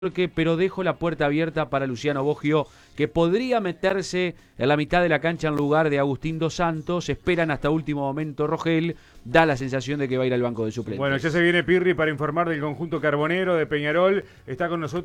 pero dejo la puerta abierta para Luciano Boggio, que podría meterse en la mitad de la cancha en lugar de Agustín Dos Santos. Esperan hasta último momento Rogel, da la sensación de que va a ir al banco de suplentes. Bueno, ya se viene Pirri para informar del conjunto carbonero de Peñarol. Está con nosotros